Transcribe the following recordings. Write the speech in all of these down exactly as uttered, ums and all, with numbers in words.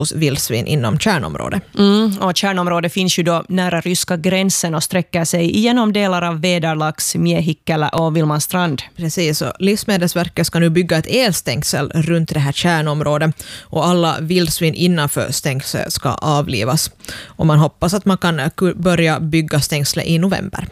vildsvin inom kärnområdet. Mm, och kärnområdet finns ju då nära ryska gränsen och sträcker sig igenom delar av Vederlax, Miehikkälä och Vilmanstrand. Precis, och Livsmedelsverket ska nu bygga ett elstängsel runt det här kärnområdet och alla vildsvin innanför stängsel ska avlivas. Och man hoppas att man kan börja bygga stängslet i november.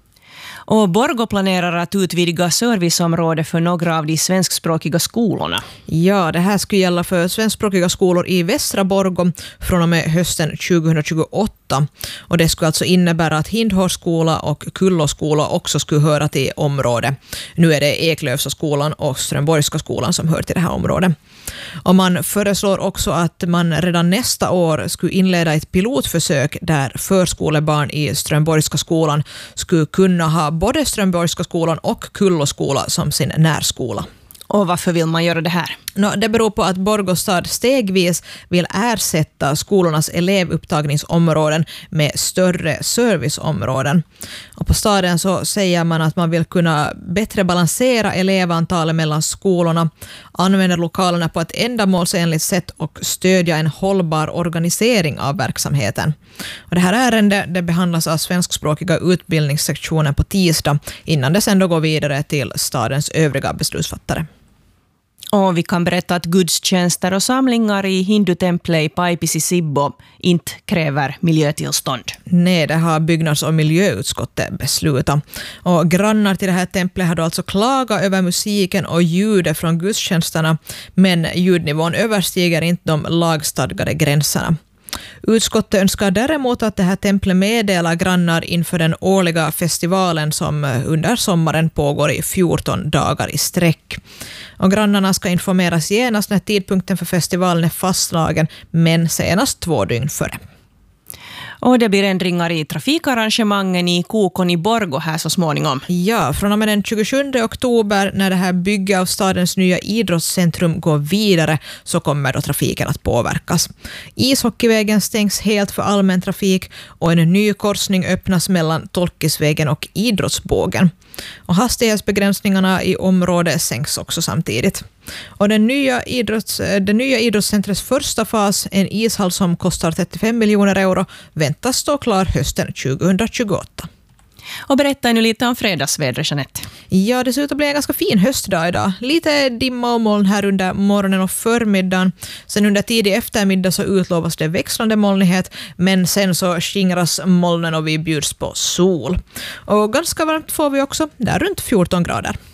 Och Borgå planerar att utvidga serviceområdet för några av de svenskspråkiga skolorna. Ja, det här skulle gälla för svenskspråkiga skolor i Västra Borgå från och med hösten tjugohundratjugoåtta. Och det skulle alltså innebära att Hindhårskola och Kulloskola också skulle höra till området. Nu är det Eklövsa skolan och Strömborgska skolan som hör till det här området. Och man föreslår också att man redan nästa år skulle inleda ett pilotförsök där förskolebarn i Strömborgska skolan skulle kunna ha både Strömborgska skolan och Kulloskola som sin närskola. Och varför vill man göra det här? No, det beror på att Borgå stad stegvis vill ersätta skolornas elevupptagningsområden med större serviceområden. Och på staden så säger man att man vill kunna bättre balansera elevantalet mellan skolorna, använda lokalerna på ett ändamålsenligt sätt och stödja en hållbar organisering av verksamheten. Och det här ärendet det behandlas av svenskspråkiga utbildningssektionen på tisdag innan det sen då går vidare till stadens övriga beslutsfattare. Och vi kan berätta att gudstjänster och samlingar i hindutemplet i Paipisisibbo inte kräver miljötillstånd. Nej, det har byggnads- och miljöutskottet beslutat. Och grannar till det här templet har då alltså klagat över musiken och ljudet från gudstjänsterna, men ljudnivån överstiger inte de lagstadgade gränserna. Utskottet önskar däremot att det här templet meddelar grannar inför den årliga festivalen som under sommaren pågår i fjorton dagar i sträck. Och grannarna ska informeras genast när tidpunkten för festivalen är fastslagen, men senast två dygn före. Och det blir ändringar i trafikarrangemangen i Kokon i Borgå här så småningom. Ja, från och med den tjugosjunde oktober när det här bygget av stadens nya idrottscentrum går vidare så kommer då trafiken att påverkas. Ishockeyvägen stängs helt för allmän trafik och en ny korsning öppnas mellan Tolkisvägen och Idrottsbågen. Och hastighetsbegränsningarna i området sänks också samtidigt. Och den nya, idrotts, den nya idrottscentrets första fas, en ishall som kostar trettiofem miljoner euro, väntas stå klar hösten tjugohundratjugoåtta. Och berätta nu lite om fredagsvädret, Jeanette. Ja, det ser ut att bli en ganska fin höstdag idag. Lite dimma och moln här under morgonen och förmiddagen. Sen under tidig eftermiddag så utlovas det växlande molnighet, men sen så skingras molnen och vi bjuds på sol. Och ganska varmt får vi också, där runt fjorton grader.